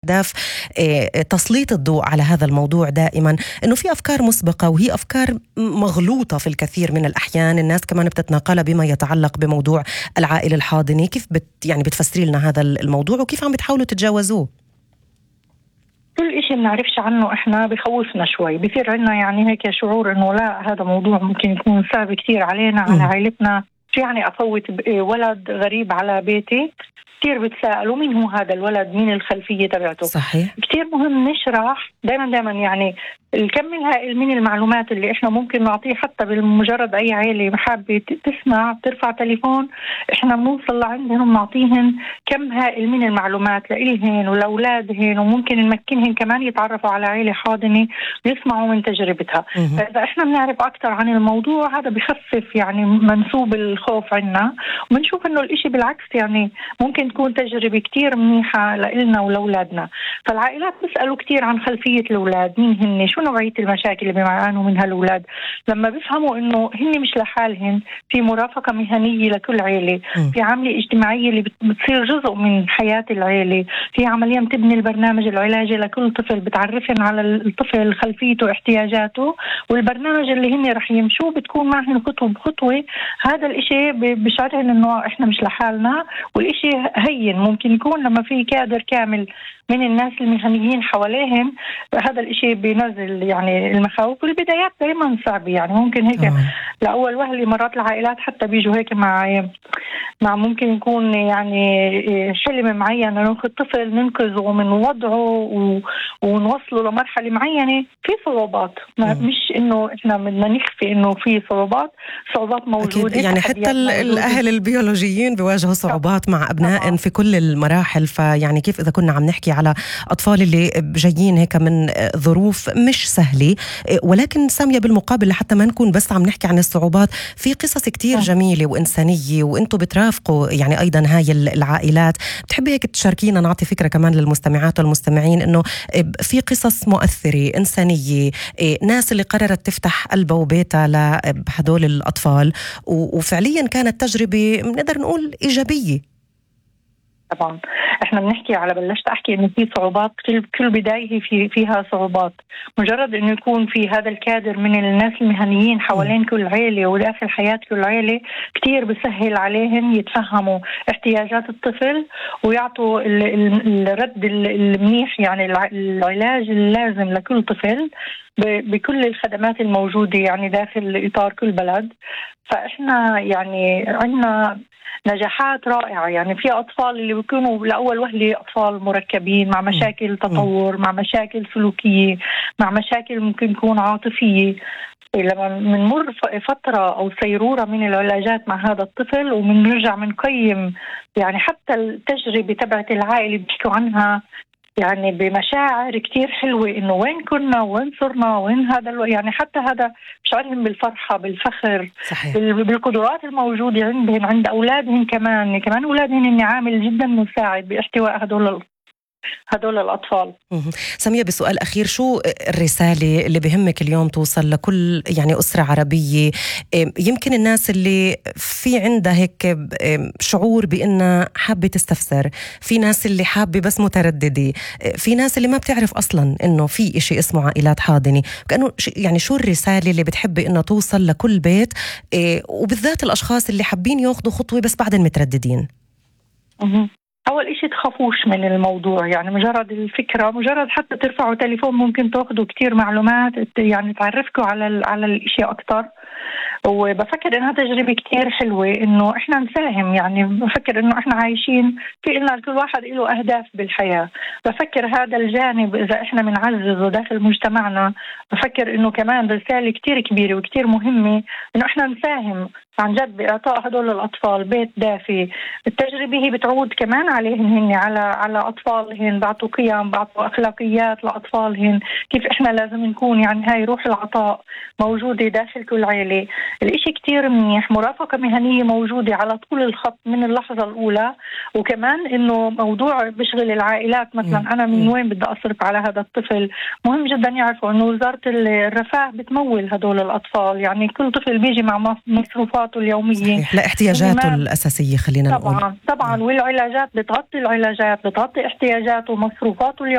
أهداف تسليط الضوء على هذا الموضوع دائما، إنه في أفكار مسبقة وهي أفكار مغلوطة في الكثير من الأحيان، الناس كمان بتتناقلها بما يتعلق بموضوع العائلة الحاضنة. كيف يعني بتفسري لنا هذا الموضوع وكيف عم بتحاولوا تتجاوزوه؟ كل إشي بنعرفش عنه إحنا بخوفنا شوي، بصير عنا يعني هيك شعور إنه لا، هذا موضوع ممكن يكون صعب كتير علينا على عائلتنا. شو يعني أفوت ولد غريب على بيتي؟ كتير بتساءلوا مين هو هذا الولد، مين الخلفية تبعته. صحيح. كتير مهم نشرح دائما يعني الكم الهائل من المعلومات اللي احنا ممكن نعطيه، حتى بالمجرد اي عائلة حابة تسمع ترفع تليفون، احنا بنوصل لعندهم نعطيهم كم هائل من المعلومات لإلهن ولأولادهن، وممكن نمكنهم كمان يتعرفوا على عائلة حاضنة ويسمعوا من تجربتها. فإذا احنا بنعرف أكثر عن الموضوع هذا بخفف يعني منسوب الخوف عنا، وبنشوف انه الاشي بالعكس يعني ممكن تكون تجربة كتير منيحة لإلنا ولأولادنا. فالعائلات بيسألوا كتير عن خلفية الأولاد، مين هن، شو نوعية المشاكل اللي بيعانوا منها الأولاد. لما بيفهموا إنه هن مش لحالهن، في مرافقة مهنية لكل عائلة، في عملية اجتماعية اللي بتصير جزء من حياة العائلة، في عمليا بتبني البرنامج العلاجي لكل طفل، بتعرفن على الطفل خلفيته واحتياجاته، والبرنامج اللي هن رح يمشوا بتكون معهن خطوة بخطوة. هذا الإشي بشعرهن إنه إحنا مش لحالنا، والإشي هين ممكن يكون لما في كادر كامل من الناس المهنيين حواليهم. هذا الاشي بينزل يعني المخاوف، والبدايات دائما صعبة يعني ممكن هيك لأول وهلة مرات العائلات حتى بيجوا هيك مع ممكن يكون يعني حلم معين ناخذ طفل ننقذه من وضعه ونوصله لمرحلة معينة. في صعوبات، مش انه احنا بدنا نخفي انه في صعوبات موجودة يعني حتى الأهل البيولوجيين بيواجهوا صعوبات مع أبناء في كل المراحل. فيعني كيف إذا كنا عم نحكي على أطفال اللي جايين هيك من ظروف مش سهلة، ولكن سامية بالمقابل لحتى ما نكون بس عم نحكي عن الصعوبات، في قصص كتير جميلة وإنسانية وإنتوا بترافقوا يعني أيضا هاي العائلات. بتحبي هيك تشاركينا، نعطي فكرة كمان للمستمعات والمستمعين إنه في قصص مؤثرة إنسانية، ناس اللي قررت تفتح قلبها وبيتها لهدول الأطفال، وفعليا كانت تجربة نقدر نقول إيجابية. طبعا احنا بنحكي على بلشت احكي انه في صعوبات، كل بداية فيها صعوبات. مجرد انه يكون في هذا الكادر من الناس المهنيين حوالين كل عيلة وداخل حياة كل عيلة، كتير بسهل عليهم يتفهموا احتياجات الطفل ويعطوا الرد المنيح، يعني العلاج اللازم لكل طفل بكل الخدمات الموجودة يعني داخل إطار كل بلد. فإحنا يعني عندنا نجاحات رائعة. يعني في أطفال اللي بيكونوا لأول وهلة أطفال مركبين مع مشاكل تطور، مع مشاكل سلوكية، مع مشاكل ممكن تكون عاطفية. لما بنمر فترة أو سيرورة من العلاجات مع هذا الطفل وبنرجع بنقيم يعني حتى التجربة تبعت العائلة بيحكوا عنها يعني بمشاعر كتير حلوة، إنه وين كنا وين صرنا وين هذا يعني حتى هذا بشعرهم بالفرحة بالفخر. صحيح. بالقدرات الموجودة عندهم عند أولادهم، كمان أولادهم إني عامل جدا مساعد باحتواء هدول الأطفال. سامية، بسؤال أخير، شو الرسالة اللي بهمك اليوم توصل لكل يعني أسرة عربية؟ يمكن الناس اللي في عندها هيك شعور بأنها حابة تستفسر، في ناس اللي حابة بس مترددة، في ناس اللي ما بتعرف أصلا إنه في إشي اسمه عائلات حاضنة. كأنه يعني شو الرسالة اللي بتحبي إنه توصل لكل بيت، وبالذات الأشخاص اللي حابين ياخدوا خطوة بس بعدين مترددين؟ أول إشي تخافوش من الموضوع، يعني مجرد الفكرة، مجرد حتى ترفعوا تليفون ممكن تأخذوا كتير معلومات يعني تعرفكوا على الإشي أكتر. وبفكر إنها تجربة كتير حلوة إنه إحنا نساهم. يعني بفكر إنه إحنا عايشين في إلنا كل واحد له أهداف بالحياة. بفكر هذا الجانب إذا إحنا بنعززه داخل مجتمعنا، بفكر إنه كمان رسالة كتير كبيرة وكتير مهمة إنه إحنا نساهم عن جد بإعطاء هدول الأطفال بيت دافي. التجربة هي بتعود كمان عليهم هن على أطفالهم، بعطوا قيم، بعطوا أخلاقيات لأطفالهم، كيف إحنا لازم نكون يعني هاي روح العطاء موجودة داخل كل عائلة. الإشي كتير منيح، مرافقة مهنية موجودة على طول الخط من اللحظة الأولى. وكمان إنه موضوع بشغل العائلات، مثلا أنا من وين بدي أصرف على هذا الطفل، مهم جدا يعرفوا إنه وزارة الرفاه بتمول هدول الأطفال. يعني كل طفل بيجي مع مصروفاته اليومية. صحيح. لا احتياجاته الأساسية خلينا نقول. طبعا والعلاجات بتغطي احتياجاته ومصروفاته اليومية.